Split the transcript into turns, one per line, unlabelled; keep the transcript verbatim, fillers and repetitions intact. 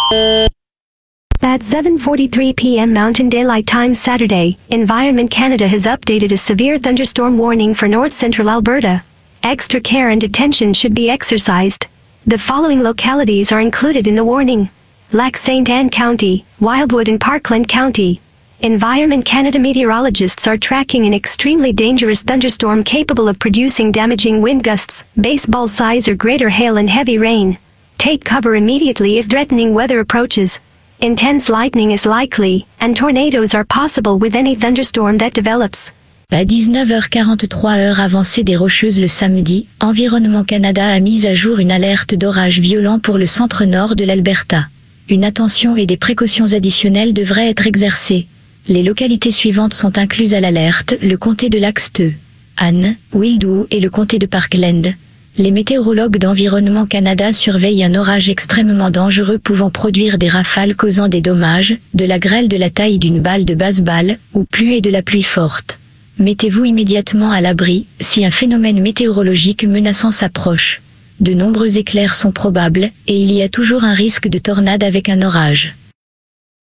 At seven forty-three p m Mountain Daylight Time Saturday, Environment Canada has updated a severe thunderstorm warning for north-central Alberta. Extra care and attention should be exercised. The following localities are included in the warning: Lac Saint Anne County, Wildwood and Parkland County. Environment Canada meteorologists are tracking an extremely dangerous thunderstorm capable of producing damaging wind gusts, baseball size or greater hail and heavy rain. Take cover immediately if threatening weather approaches. Intense lightning is likely, and tornadoes are possible with any thunderstorm that develops.
À dix-neuf heures quarante-trois heure avancée des Rocheuses le samedi, Environnement Canada a mis à jour une alerte d'orage violent pour le centre-nord de l'Alberta. Une attention et des précautions additionnelles devraient être exercées. Les localités suivantes sont incluses à l'alerte: le comté de Lac-Steux, Anne, Wildwood et le comté de Parkland. Les météorologues d'Environnement Canada surveillent un orage extrêmement dangereux pouvant produire des rafales causant des dommages, de la grêle de la taille d'une balle de baseball, ou pluie et de la pluie forte. Mettez-vous immédiatement à l'abri, si un phénomène météorologique menaçant s'approche. De nombreux éclairs sont probables, et il y a toujours un risque de tornade avec un orage.